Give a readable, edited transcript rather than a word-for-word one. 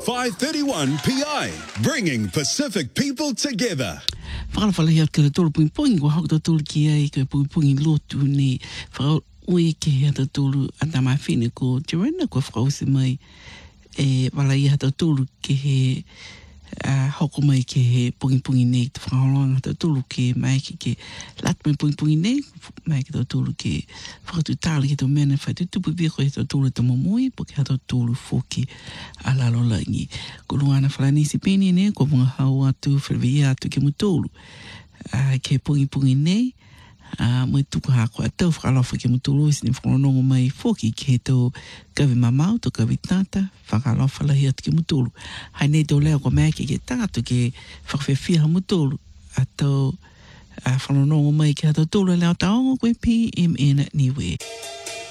531 PI, bringing Pacific people together. Whakawhala hea kera tolu puinpoingi, wa hoko tolu ki ai kera puinpoingi lotu ni whakau ui ke hea tolu atama whine ko Joanna ko whakause mai wala i hata tolu ke he hoko mai ke he pungi nei te whakaholanga hata tolu ke mai ke lat mai pungi nei mai ke tolu ke whakatu tāli ke tau mena whai tutupu viko he tolu ta momoi po ke hata tolu foki a lalo langi. Ko luana whalanisi peni ne ko mga hau atu whawhi atu ke mutolu ke pungi nei mai tuku hako a tau whakalofa ke mutolu isi ni whakalonongo mai foki ke he tau kawi mamau to kawi tata whakalofa lahi atu ke mutolu. Hai nei tau leo ko mea ke tātu ke whakawhiwhiha mutolu a tau whakalonongo mai ke hata tolu leo taongo koe PMN niwe.